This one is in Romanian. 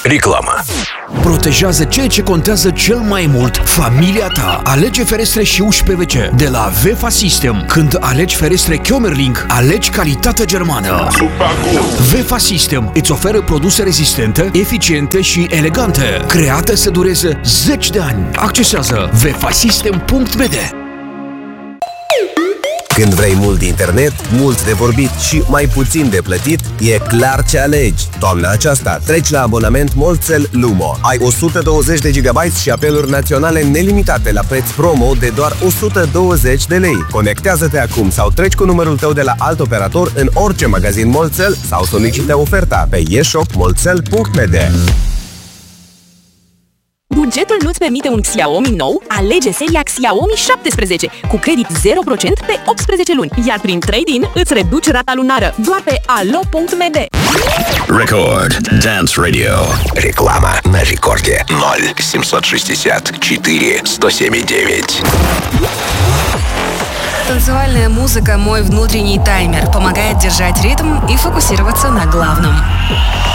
Reclamă. Protejează ceea ce contează cel mai mult, familia ta. Alege ferestre și uși PVC de la Vefa System. Când alegi ferestre Kömerling, alegi calitate germană. Vefa System îți oferă produse rezistente, eficiente și elegante, create să dureze 10 de ani. Accesează vefasystem.md. Când vrei mult internet, mult de vorbit și mai puțin de plătit, e clar ce alegi. Toamna aceasta, treci la abonament Molcel Lumo. Ai 120 de GB și apeluri naționale nelimitate la preț promo de doar 120 de lei. Conectează-te acum sau treci cu numărul tău de la alt operator în orice magazin Molcel sau solicită oferta pe eshopmolcel.md. Bugetul nu-ți permite un Xiaomi nou? Alege seria Xiaomi 17 cu credit 0% pe 18 luni, iar prin trade-in îți reduci rata lunară doar pe alo.md. Record Dance Radio. Реклама на рекорде 0764 107 9. Танцевальная музыка – мой внутренний таймер, помогает держать ритм и фокусироваться на главном.